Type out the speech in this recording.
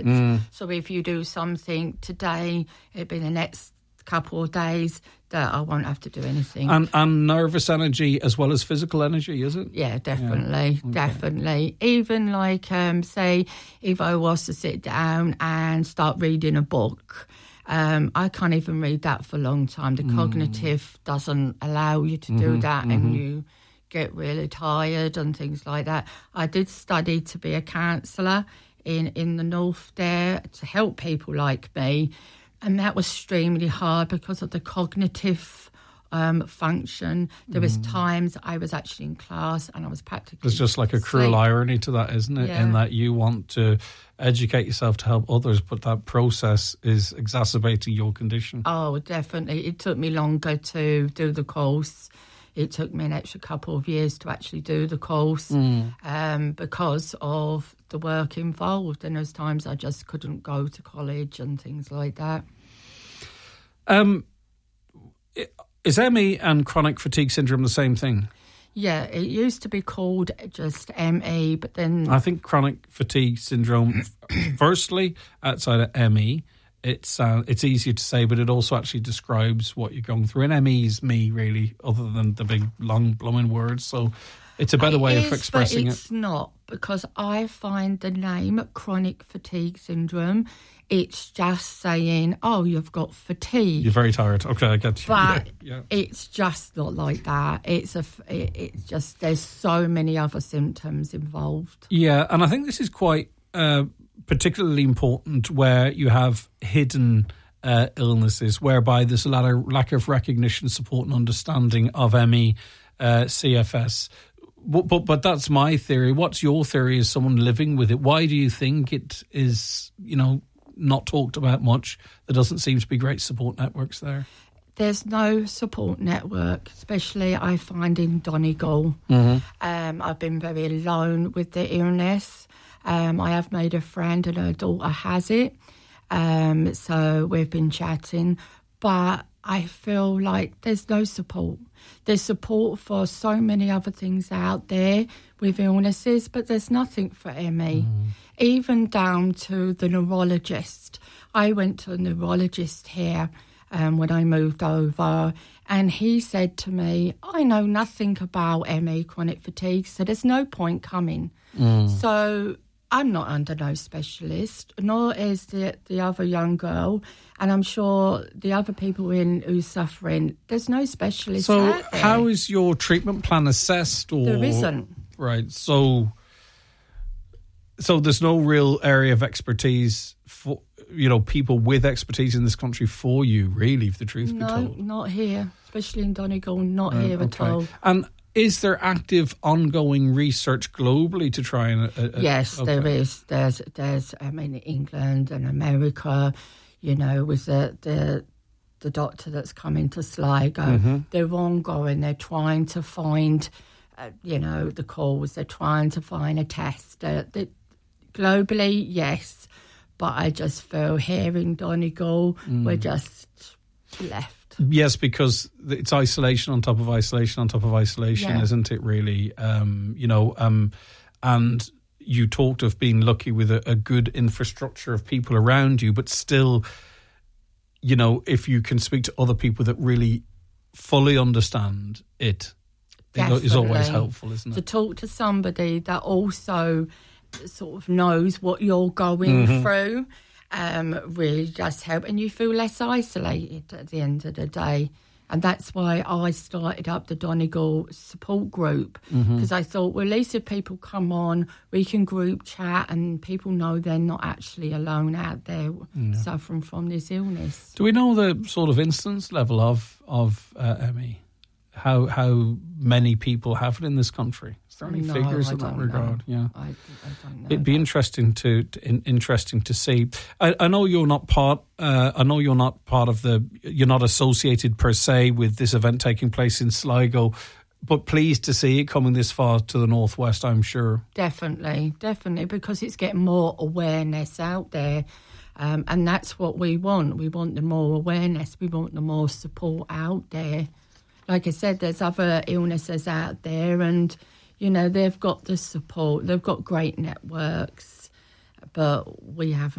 So if you do something today, it'll be the next couple of days that I won't have to do anything. And nervous energy as well as physical energy, is it? Yeah, definitely, definitely. Even like, say, if I was to sit down and start reading a book, I can't even read that for a long time. The cognitive doesn't allow you to do that, and you get really tired and things like that. I did study to be a counsellor in the north there to help people like me, and that was extremely hard because of the cognitive function. There was times I was actually in class and I was practically There's just like a cruel irony to that, isn't it? Yeah. In that you want to educate yourself to help others, but that process is exacerbating your condition. Oh, definitely. It took me longer to do the course. It took me an extra couple of years to actually do the course because of the work involved. And there's times I just couldn't go to college and things like that. Is ME and chronic fatigue syndrome the same thing? Yeah, it used to be called just ME, but then... I think chronic fatigue syndrome, firstly, outside of ME, it's easier to say, but it also actually describes what you're going through. And ME is me, really, other than the big, long, blowing words. So it's a better way of expressing but it's not, because I find the name chronic fatigue syndrome, it's just saying, oh, you've got fatigue. You're very tired. Okay, I get you. But it's just not like that. It's just, there's so many other symptoms involved. Yeah, and I think this is quite particularly important where you have hidden illnesses, whereby there's a lot of lack of recognition, support and understanding of ME, CFS. But that's my theory. What's your theory as someone living with it? Why do you think it is, not talked about much? There doesn't seem to be great support networks there. There's no support network, especially I find in Donegal. I've been very alone with the illness. I have made a friend and her daughter has it. So we've been chatting. But I feel like there's no support. There's support for so many other things out there with illnesses, but there's nothing for ME. Even down to the neurologist. I went to a neurologist here when I moved over, and he said to me, I know nothing about ME, chronic fatigue, so there's no point coming. So I'm not under no specialist, nor is the other young girl, and I'm sure the other people who's suffering, there's no specialist out there. So how is your treatment plan assessed? Or There isn't. Right, so there's no real area of expertise for, people with expertise in this country for you, really, if the truth be told. No, not here, especially in Donegal, not here at all. And is there active, ongoing research globally to try and... yes, there is. There's in England and America, with the doctor that's coming to Sligo. They're ongoing. They're trying to find, the cause. They're trying to find a test. Globally, yes. But I just feel here in Donegal, we're just left. Yes, because it's isolation on top of isolation on top of isolation, isn't it, really? And you talked of being lucky with a good infrastructure of people around you, but still, if you can speak to other people that really fully understand it, it is always helpful, isn't it? To talk to somebody that also sort of knows what you're going through really does help, and you feel less isolated at the end of the day. And that's why I started up the Donegal support group, because I thought, well, at least if people come on, we can group chat and people know they're not actually alone out there suffering from this illness. Do we know the sort of incidence level of ME? How many people have it in this country? Is there any figures in that regard? Yeah, I don't know. It'd be interesting to see. I know you're not part. I know you're not part of the. You're not associated per se with this event taking place in Sligo, but pleased to see it coming this far to the northwest. I'm sure. Definitely, because it's getting more awareness out there. And that's what we want. We want the more awareness. We want the more support out there. Like I said, there's other illnesses out there and, they've got the support. They've got great networks, but we haven't.